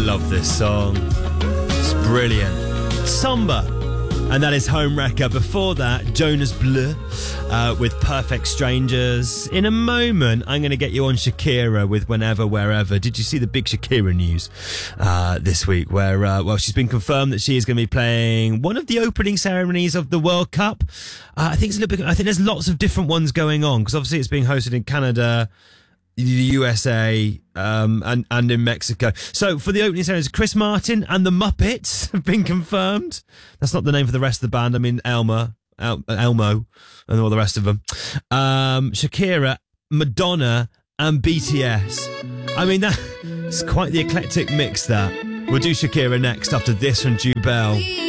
love this song. It's brilliant. Somber. And that is Home Wrecker. Before that, Jonas Bleu with Perfect Strangers. In a moment, I'm going to get you on Shakira with Whenever, Wherever. Did you see the big Shakira news this week where, she's been confirmed that she is going to be playing one of the opening ceremonies of the World Cup. I think there's lots of different ones going on because obviously it's being hosted in Canada, the USA, and in Mexico. So for the opening ceremony, Chris Martin and the Muppets have been confirmed. That's not the name for the rest of the band. I mean, Elmo, and all the rest of them. Shakira, Madonna, and BTS. I mean, that's quite the eclectic mix, that. We'll do Shakira next after this from Jubel.